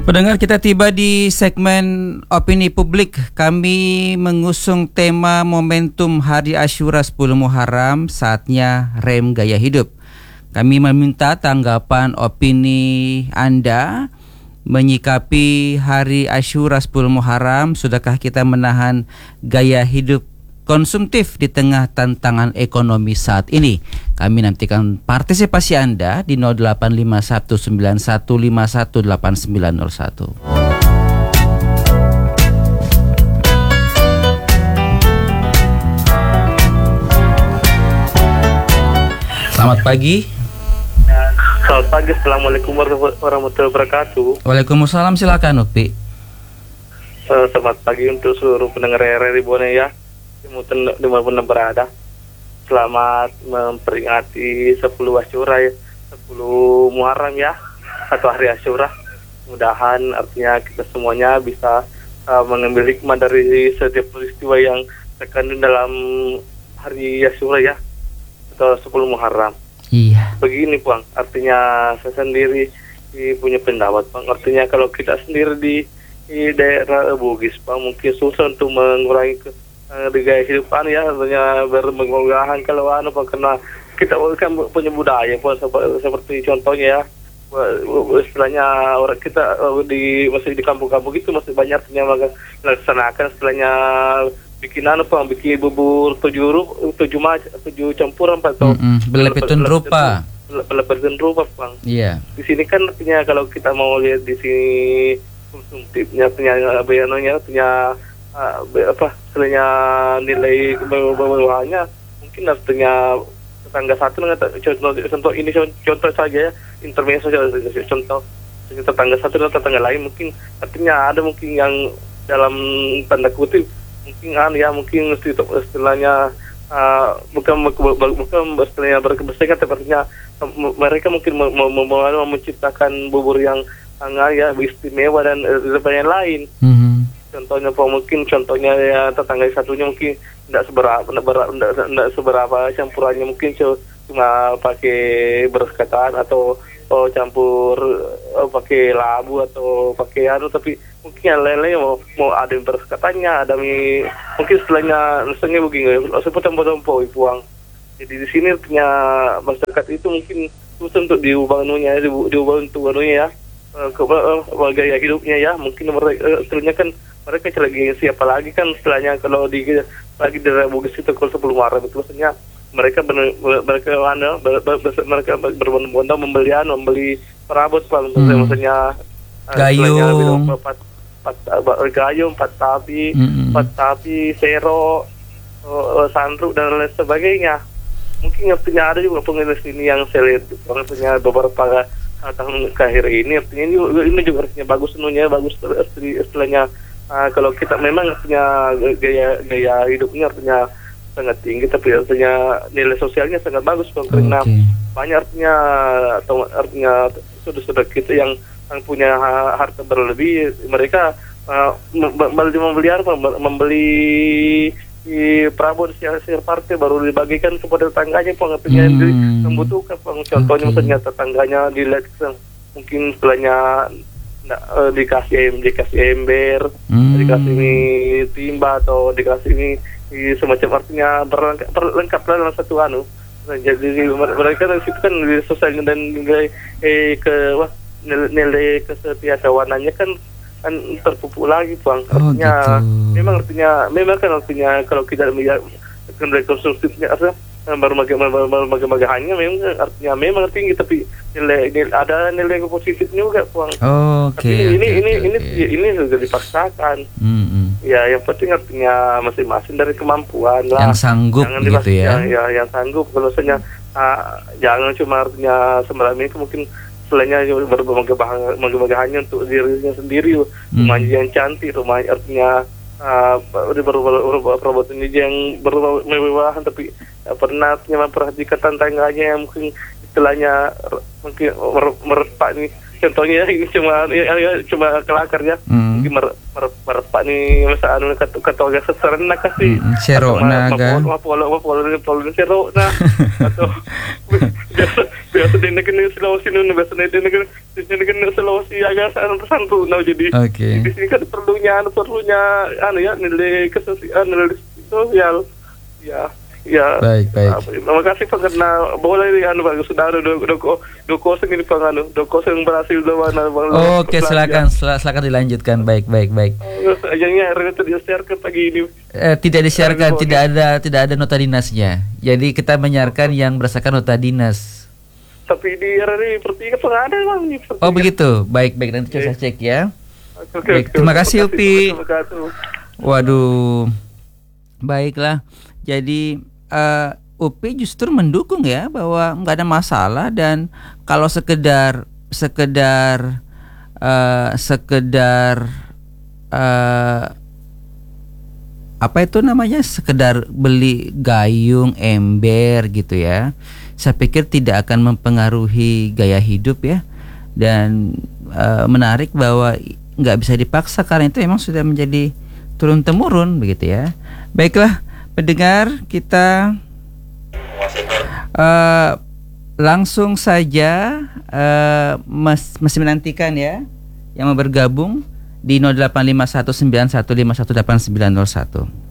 Pendengar, kita tiba di segmen opini publik. Kami mengusung tema momentum Hari Asyura 10 Muharram, saatnya rem gaya hidup. Kami meminta tanggapan opini Anda menyikapi Hari Asyura 10 Muharram. Sudahkah kita menahan gaya hidup konsumtif di tengah tantangan ekonomi saat ini? Kami nantikan partisipasi Anda di 085191518901. Selamat pagi. Selamat pagi, Assalamualaikum warahmatullahi wabarakatuh. Waalaikumsalam, silakan Upi. Selamat pagi untuk seluruh pendengar RRI Bone ya, dimanapun berada. Selamat memperingati 10 Asyura ya, 10 Muharram ya, atau Hari Asyura. Mudahan artinya kita semuanya bisa mengambil hikmah dari setiap peristiwa yang terkandung dalam Hari Asyura ya, atau 10 Muharram. Iya. Begini Bang, artinya saya sendiri punya pendapat Bang. Artinya kalau kita sendiri di daerah Bugis Bang, mungkin susah untuk mengurangi gaya hidupan ya, artinya bermegah-megahan kalau Bang, karena kita kan punya budaya Bang, seperti contohnya ya, istilahnya orang kita masih di kampung-kampung itu masih banyak artinya melaksanakan istilahnya bikin Bang, bikin bubur 7 campuran atau belepetun rupa Bang. Iya. Di sini kan artinya kalau kita mau lihat di sini konsumtifnya artinya artinya istilahnya nilai bawahnya mungkin artinya tetangga satu contoh ini contoh saja ya, intermezzo contoh tetangga satu dan tetangga lain mungkin artinya ada mungkin yang dalam tanda kutip mungkin istilahnya bukan istilahnya berkebersihan, tapi artinya mereka mungkin menciptakan bubur yang istimewa dan banyak lain. Contohnya ya, tetangga satunya mungkin tidak seberapa campurannya, mungkin cuma pakai beras ketan atau campur pakai labu atau pakai tapi mungkin yang lain-lain mau ada yang beras katanya, ada mungkin istilahnya begini sepotong-potong puang. Jadi di sini punya masyarakat itu mungkin susah untuk diubah untuk ya, gaya hidupnya ya. Mungkin mereka istilahnya kan mereka lagi siapa lagi kan istilahnya kalau lagi di Bugis itu kalau 10 Maret itu maksudnya mereka berbondong-bondong membeli perabot Pak, maksudnya gayung, empat tapi sero, sandru dan lain sebagainya. Mungkin artinya ada juga pengemis ini yang saya lihat artinya beberapa tahun akhir ini artinya ini juga artinya bagus istilahnya kalau kita memang artinya gaya hidupnya artinya sangat tinggi, tapi artinya nilai sosialnya sangat bagus Bang, karena banyak artinya saudara kita yang punya harta berlebih, mereka membeli perabot siar partai baru dibagikan kepada tetangganya Bang, artinya yang membutuhkan Bang. Contohnya misalnya tetangganya dilihat mungkin setelahnya dikasih ember, dikasih timba atau dikasih semacam artinya berlengkap dalam satu jadi mereka dari situ kan nilai sosialnya dan nilai kesetiakawanannya kan terpupuk lagi Bang. Artinya memang kan kalau kita melihat rekonstruksinya berbagai-bagaimanya memang tinggi, tapi ada nilai positif juga Bang. Ini sudah dipaksakan. Ya, yang penting artinya masing-masing dari kemampuan lah. Yang sanggup gitu ya. Yang sanggup. Kalau misalnya jangan cuma artinya sembarang ini mungkin selainnya berbagai-bagaimanya untuk dirinya sendiri, rumah yang cantik, rumah artinya perabot ini yang bermewahan, tapi pernah memperhatikan tantangannya yang mungkin istilahnya mungkin meretak nih contohnya ini cuma kelakar ya. Mungkin merepak nih masa anu katoga seserena kasih. Sero naga. Mapolo sero nah. Atau biasa di negara Sulawesi biasa di negara Sulawesi agak santu nah jadi. Di sini kan perlunya ya nilai nilai sosial. Ya. Baik. Terima kasih Pak karena boleh Pak sudah ada doko ini Pak doko yang berhasil Oke, silakan dilanjutkan. Baik. Yang disiarkan pagi ini. Tidak disiarkan, tidak ada nota dinasnya. Jadi kita menyiarkan yang berdasarkan nota dinas. Tapi di RRI Pertiga ada Bang. Oh begitu. Baik, nanti saya cek ya. Baik, terima kasih Upi. Waduh. Baiklah. Jadi UPI justru mendukung ya bahwa nggak ada masalah, dan kalau sekedar apa itu namanya, sekedar beli gayung, ember gitu ya, saya pikir tidak akan mempengaruhi gaya hidup ya. Dan menarik bahwa nggak bisa dipaksa karena itu memang sudah menjadi turun temurun begitu ya. Baiklah pendengar, kita langsung saja masih menantikan ya yang mau bergabung di 085191518901.